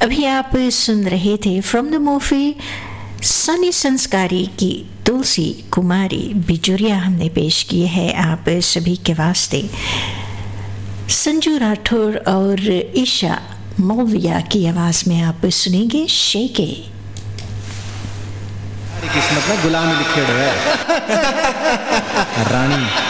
अभी आप सुन रहे थे फ्रॉम द मूवी सनी संस्कारी की तुलसी कुमारी बिजुरिया हमने पेश की है आप सभी के वास्ते। संजू राठौर और ईशा मौलविया की आवाज में आप सुनेंगे शेके। किस्मत में गुलाम लिखे हुए रानी।